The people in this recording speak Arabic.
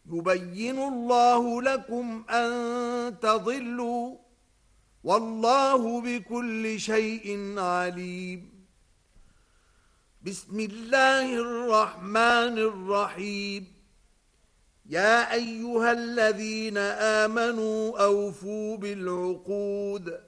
يبين الله لكم أن تضلوا والله بكل شيء عليم. بسم الله الرحمن الرحيم. يا أيها الذين آمنوا أوفوا بالعقود